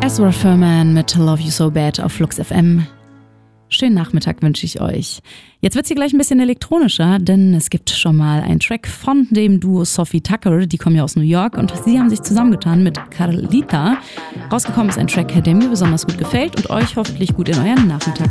Ezra Furman mit Love You So Bad auf Flux FM. Schönen Nachmittag wünsche ich euch. Jetzt wird es hier gleich ein bisschen elektronischer, denn es gibt schon mal einen Track von dem Duo Sophie Tucker, die kommen ja aus New York und sie haben sich zusammengetan mit Carlita. Rausgekommen ist ein Track, der mir besonders gut gefällt und euch hoffentlich gut in euren Nachmittag